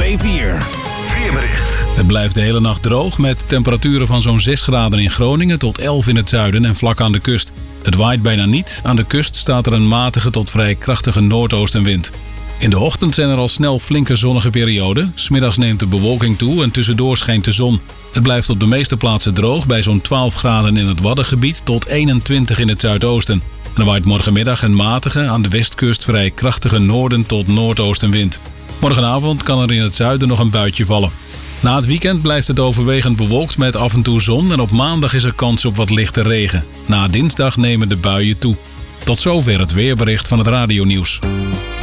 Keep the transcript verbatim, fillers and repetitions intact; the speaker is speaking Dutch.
twee vier. Weerbericht. Het blijft de hele nacht droog met temperaturen van zo'n zes graden in Groningen tot elf in het zuiden en vlak aan de kust. Het waait bijna niet. Aan de kust staat er een matige tot vrij krachtige noordoostenwind. In de ochtend zijn er al snel flinke zonnige perioden. 'S Middags neemt de bewolking toe en tussendoor schijnt de zon. Het blijft op de meeste plaatsen droog bij zo'n twaalf graden in het Waddengebied tot eenentwintig in het zuidoosten. En er waait morgenmiddag een matige, aan de westkust vrij krachtige noorden tot noordoostenwind. Morgenavond kan er in het zuiden nog een buitje vallen. Na het weekend blijft het overwegend bewolkt met af en toe zon en op maandag is er kans op wat lichte regen. Na dinsdag nemen de buien toe. Tot zover het weerbericht van het radionieuws.